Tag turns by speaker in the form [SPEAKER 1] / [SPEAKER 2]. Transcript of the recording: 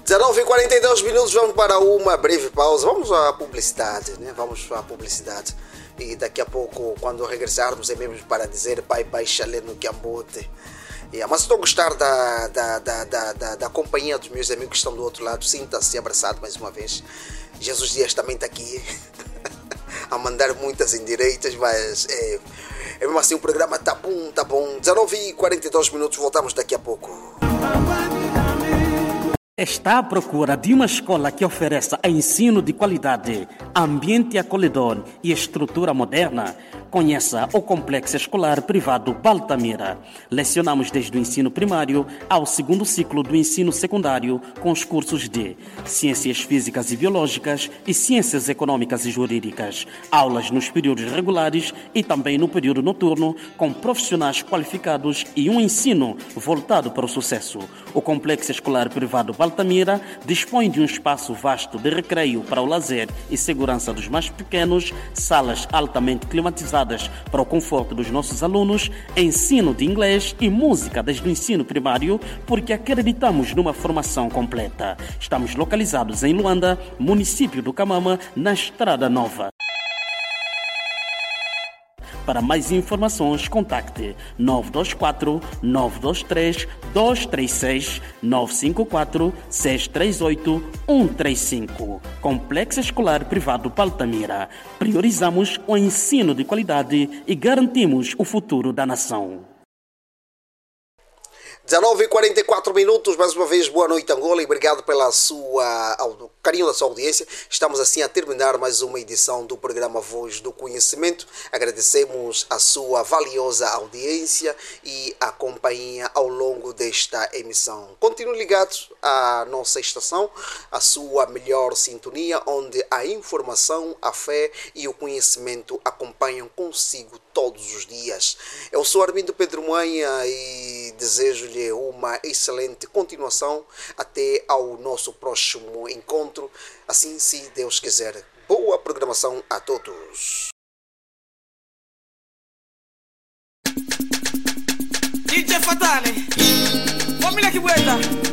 [SPEAKER 1] 19h42, vamos para uma breve pausa. Vamos à publicidade, né? Vamos à publicidade. E daqui a pouco, quando regressarmos, é mesmo para dizer pai, pai, chalé no Cambote. Mas estou a gostar da companhia dos meus amigos que estão do outro lado. Sinta-se abraçado mais uma vez. Jesus Dias também está aqui a mandar muitas indiretas, mas é mesmo assim, o programa tá bom, tá bom. 19h42, voltamos daqui a pouco.
[SPEAKER 2] Está à procura de uma escola que ofereça ensino de qualidade, ambiente acolhedor e estrutura moderna? Conheça o Complexo Escolar Privado Baltamira. Lecionamos desde o ensino primário ao segundo ciclo do ensino secundário com os cursos de Ciências Físicas e Biológicas e Ciências Econômicas e Jurídicas. Aulas nos períodos regulares e também no período noturno com profissionais qualificados e um ensino voltado para o sucesso. O Complexo Escolar Privado Baltamira dispõe de um espaço vasto de recreio para o lazer e segurança dos mais pequenos, salas altamente climatizadas para o conforto dos nossos alunos, ensino de inglês e música desde o ensino primário, porque acreditamos numa formação completa. Estamos localizados em Luanda, município do Camama, na Estrada Nova. Para mais informações, contacte 924-923-236, 954-638-135. Complexo Escolar Privado Baltamira. Priorizamos o ensino de qualidade e garantimos o futuro da nação.
[SPEAKER 1] 19h44, mais uma vez, boa noite, Angola, e obrigado pelo carinho da sua audiência. Estamos assim a terminar mais uma edição do programa Voz do Conhecimento. Agradecemos a sua valiosa audiência e a companhia ao longo desta emissão. Continue ligado à nossa estação, a sua melhor sintonia, onde a informação, a fé e o conhecimento acompanham consigo todos os dias. Eu sou Armindo Pedro Manha e desejo-lhe uma excelente continuação até ao nosso próximo encontro, assim se Deus quiser. Boa programação a todos.
[SPEAKER 3] DJ Fatale, família que bueta.